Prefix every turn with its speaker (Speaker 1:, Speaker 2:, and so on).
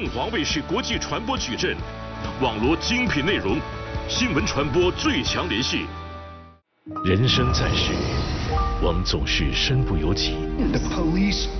Speaker 1: 凤凰卫视国际传播矩阵，网罗精品内容，新闻传播最强联系。人生在世，我们总是身不由己。